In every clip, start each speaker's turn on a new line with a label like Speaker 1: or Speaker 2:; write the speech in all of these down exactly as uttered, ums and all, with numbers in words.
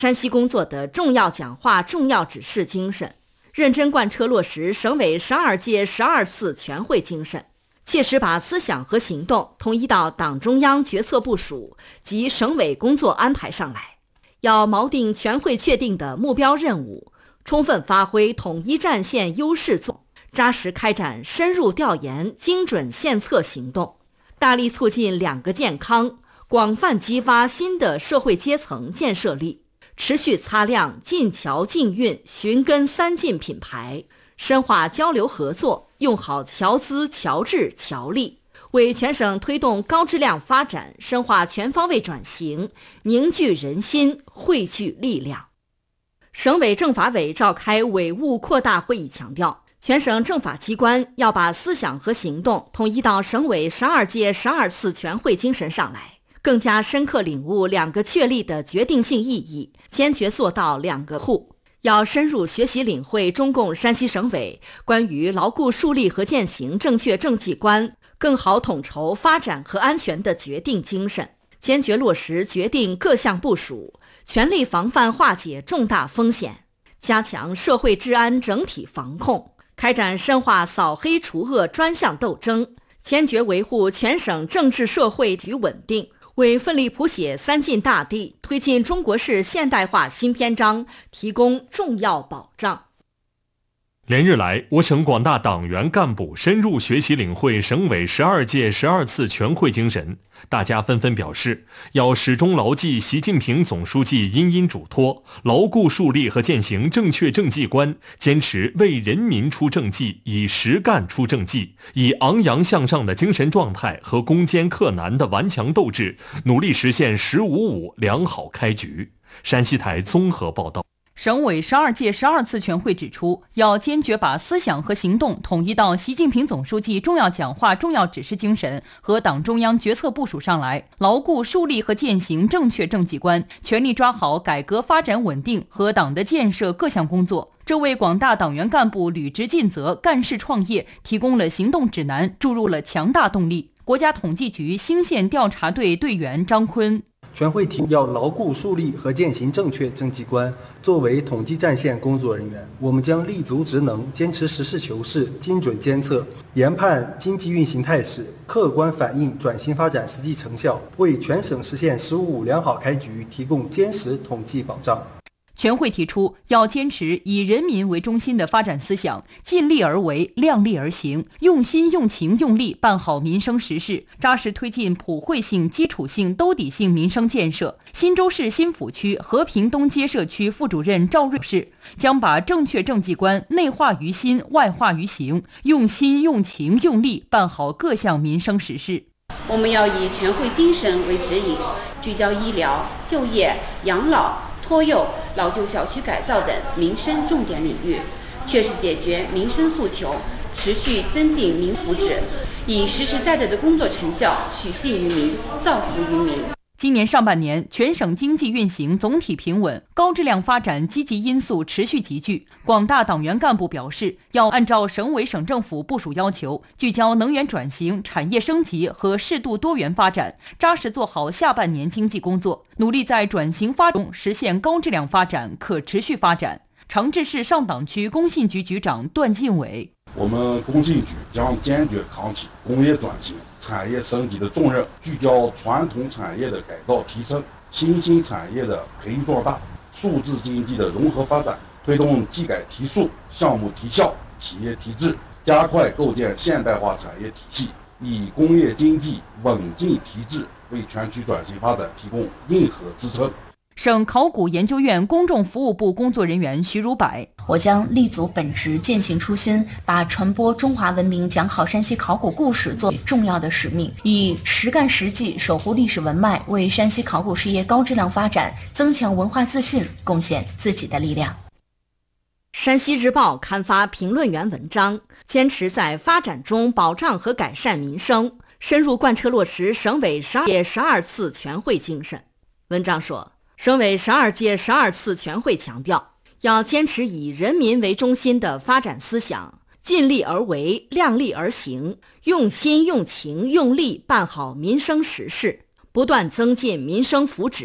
Speaker 1: 山西工作的重要讲话、重要指示精神，认真贯彻落实省委十二届十二次全会精神，切实把思想和行动统一到党中央决策部署及省委工作安排上来。要锚定全会确定的目标任务，充分发挥统一战线优势作用，扎实开展深入调研、精准献策行动，大力促进两个健康，广泛激发新的社会阶层建设力，持续擦亮晋侨晋韵寻根三晋品牌，深化交流合作，用好侨资侨智侨力，为全省推动高质量发展、深化全方位转型凝聚人心、汇聚力量。省委政法委召开委务扩大会议强调，全省政法机关要把思想和行动统一到省委十二届十二次全会精神上来，更加深刻领悟两个确立的决定性意义，坚决做到两个护。要深入学习领会中共山西省委关于牢固树立和践行正确政绩观、更好统筹发展和安全的决定精神，坚决落实决定各项部署，全力防范化解重大风险，加强社会治安整体防控，开展深化扫黑除恶专项斗争，坚决维护全省政治社会局稳定，为奋力谱写三晋大地、推进中国式现代化新篇章提供重要保障。
Speaker 2: 连日来，我省广大党员干部深入学习领会省委十二届十二次全会精神，大家纷纷表示，要始终牢记习近平总书记殷殷嘱托，牢固树立和践行正确政绩观，坚持为人民出政绩，以实干出政绩，以昂扬向上的精神状态和攻坚克难的顽强斗志，努力实现“十五五”良好开局。山西台综合报道。
Speaker 3: 省委十二届十二次全会指出，要坚决把思想和行动统一到习近平总书记重要讲话、重要指示精神和党中央决策部署上来，牢固树立和践行正确政绩观，全力抓好改革发展稳定和党的建设各项工作。这为广大党员干部履职尽责、干事创业提供了行动指南，注入了强大动力。国家统计局兴县调查队队员张坤。
Speaker 4: 全会提要牢固树立和践行正确政绩观。作为统计战线工作人员，我们将立足职能，坚持实事求是、精准监测，研判经济运行态势，客观反映转型发展实际成效，为全省实现“十五五”良好开局提供坚实统计保障。
Speaker 3: 全会提出，要坚持以人民为中心的发展思想，尽力而为，量力而行，用心用情用力办好民生实事，扎实推进普惠性、基础性、兜底性民生建设。新州市新抚区和平东街社区副主任赵瑞士将把正确政绩观内化于心、外化于行，用心用情用力办好各项民生实事。
Speaker 5: 我们要以全会精神为指引，聚焦医疗、就业、养老、托幼、老旧小区改造等民生重点领域，确实解决民生诉求，持续增进民福祉，以实实在在的工作成效取信于民，造福于民。
Speaker 3: 今年上半年，全省经济运行总体平稳，高质量发展积极因素持续集聚。广大党员干部表示，要按照省委省政府部署要求，聚焦能源转型、产业升级和适度多元发展，扎实做好下半年经济工作，努力在转型发展中实现高质量发展、可持续发展。长治市上党区工信局局长段进伟：
Speaker 6: 我们工信局将坚决扛起工业转型、产业升级的重任，聚焦传统产业的改造提升、新兴产业的培育壮大、数字经济的融合发展，推动技改提速、项目提效、企业提质，加快构建现代化产业体系，以工业经济稳进提质，为全区转型发展提供硬核支撑。
Speaker 3: 省考古研究院公众服务部工作人员徐如柏：
Speaker 7: 我将立足本职，践行初心，把传播中华文明、讲好山西考古故事作为重要的使命，以实干实际守护历史文脉，为山西考古事业高质量发展增强文化自信，贡献自己的力量。
Speaker 1: 山西日报刊发评论员文章，坚持在发展中保障和改善民生，深入贯彻落实省委十二届十二次全会精神。文章说，省委十二届十二次全会强调，要坚持以人民为中心的发展思想，尽力而为，量力而行，用心用情用力办好民生实事，不断增进民生福祉，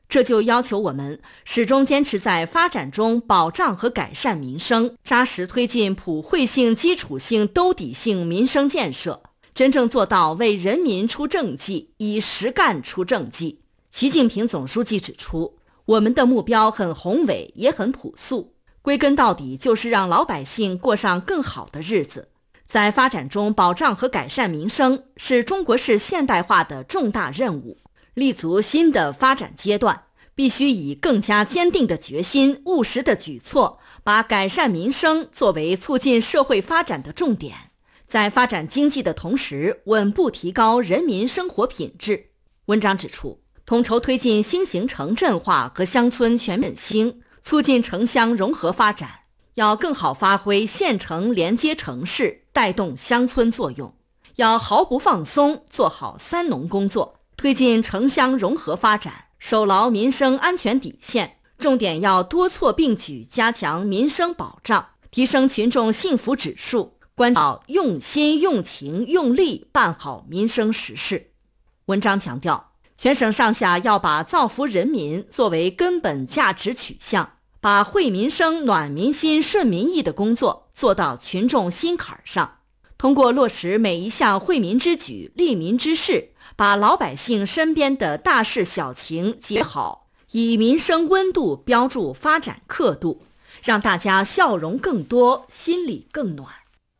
Speaker 1: 这就要求我们始终坚持在发展中保障和改善民生，扎实推进普惠性、基础性、兜底性民生建设，真正做到为人民出政绩，以实干出政绩。习近平总书记指出，我们的目标很宏伟，也很朴素，归根到底就是让老百姓过上更好的日子。在发展中保障和改善民生，是中国式现代化的重大任务。立足新的发展阶段，必须以更加坚定的决心、务实的举措，把改善民生作为促进社会发展的重点，在发展经济的同时，稳步提高人民生活品质。文章指出，统筹推进新型城镇化和乡村全面振兴，促进城乡融合发展，要更好发挥县城连接城市、带动乡村作用，要毫不放松做好三农工作，推进城乡融合发展，守牢民生安全底线，重点要多措并举，加强民生保障，提升群众幸福指数，关键用心、用情、用力办好民生实事。文章强调，全省上下要把造福人民作为根本价值取向，把惠民生、暖民心、顺民意的工作做到群众心坎上。通过落实每一项惠民之举、利民之事，把老百姓身边的大事小情解好，以民生温度标注发展刻度，让大家笑容更多，心里更暖。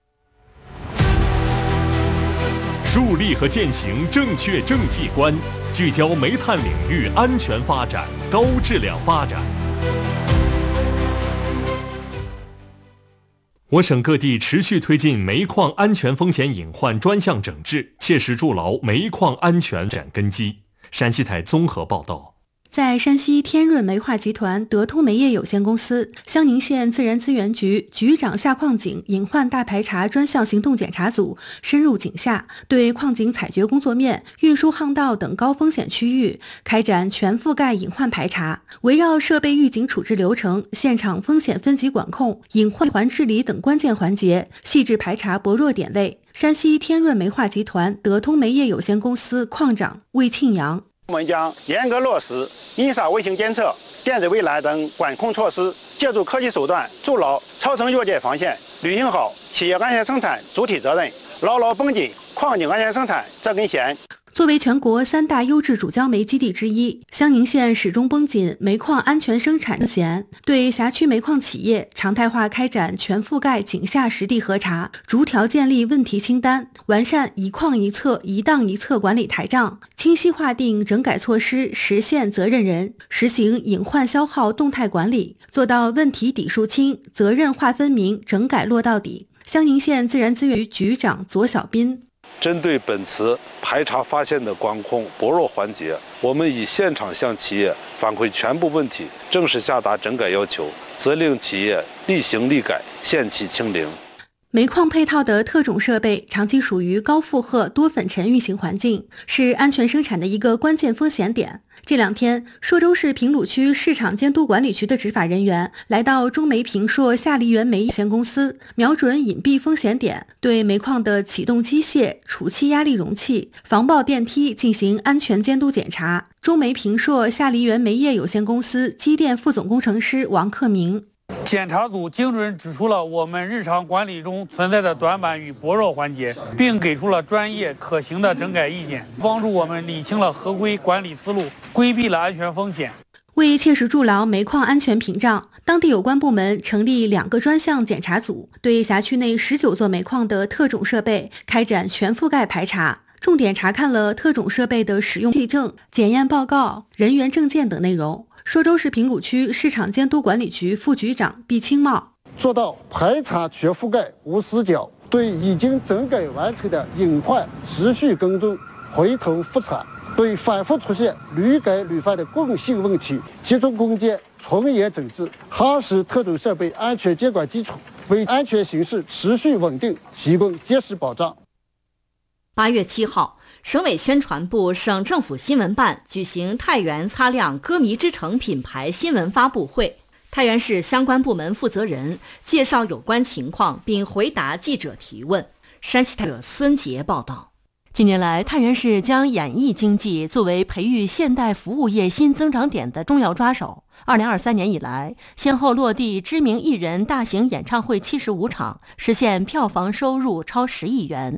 Speaker 2: 树立和践行正确政绩观，聚焦煤炭领域安全发展、高质量发展。我省各地持续推进煤矿安全风险隐患专项整治，切实筑牢煤矿安全发展根基。山西台综合报道。
Speaker 8: 在山西天润煤化集团德通煤业有限公司，襄宁县自然资源局局长下矿井隐患大排查专项行动检查组深入井下，对矿井采掘工作面、运输巷道等高风险区域开展全覆盖隐患排查，围绕设备预警处置流程、现场风险分级管控、隐患环治理等关键环节，细致排查薄弱点位。山西天润煤化集团德通煤业有限公司矿长魏庆阳。
Speaker 9: 我们将严格落实印刷卫星监测、电子围栏等管控措施，借助科技手段筑牢超声越界防线，履行好企业安全生产主体责任，牢牢绷紧矿井安全生产这根弦。
Speaker 8: 作为全国三大优质主焦煤基地之一，襄宁县始终绷紧煤矿安全生产弦，对辖区煤矿企业常态化开展全覆盖井下实地核查，逐条建立问题清单，完善一矿一测、一档一测管理台账，清晰划定整改措施实现责任人，实行隐患消耗动态管理，做到问题底数清、责任划分明、整改落到底。襄宁县自然资源局局长左小斌。
Speaker 10: 针对本次排查发现的管控薄弱环节，我们以现场向企业反馈全部问题，正式下达整改要求，责令企业立行立改，限期清零。
Speaker 8: 煤矿配套的特种设备长期属于高负荷多粉尘运行环境，是安全生产的一个关键风险点。这两天，朔州市平鲁区市场监督管理局的执法人员来到中煤平朔夏梨园煤有限公司，瞄准隐蔽风险点，对煤矿的启动机械、储气压力容器、防爆电梯进行安全监督检查。中煤平朔夏梨园煤业有限公司机电副总工程师王克明。
Speaker 11: 检查组精准指出了我们日常管理中存在的短板与薄弱环节，并给出了专业可行的整改意见，帮助我们理清了合规管理思路，规避了安全风险。
Speaker 8: 为切实筑牢煤矿安全屏障，当地有关部门成立两个专项检查组，对辖区内十九座煤矿的特种设备开展全覆盖排查，重点查看了特种设备的使用计证、检验报告、人员证件等内容。朔州市平鲁区市场监督管理局副局长毕清茂，
Speaker 12: 做到排查全覆盖无死角，对已经整改完成的隐患持续跟踪、回头复查，对反复出现屡改屡犯的共性问题集中攻坚，从严整治，夯实特种设备安全监管基础，为安全形势持续稳定提供坚实保障。
Speaker 1: 八月七号，省委宣传部、省政府新闻办举行太原擦亮歌迷之城品牌新闻发布会，太原市相关部门负责人介绍有关情况并回答记者提问。山西台记者孙杰报道。
Speaker 13: 近年来，太原市将演艺经济作为培育现代服务业新增长点的重要抓手。二零二三年以来，先后落地知名艺人大型演唱会七十五场，实现票房收入超十亿元。